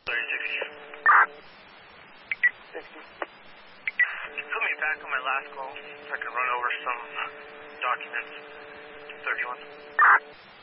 Put me back on my last call so I can run over some documents. 31.